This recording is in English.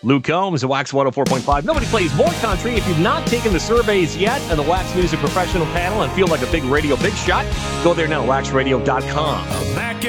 Luke Combs at Wax 104.5. Nobody plays more country. If you've not taken the surveys yet and the Wax Music Professional Panel and feel like a big radio big shot, go there now, waxradio.com. Back